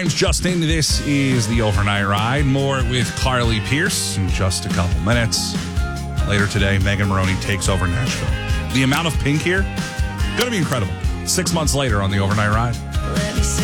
name's Justin. This is the Overnight Ride. More with Carly Pierce in just a couple minutes. Later today, Megan Moroney takes over Nashville. The amount of pink here, going to be incredible. 6 months later on the Overnight Ride.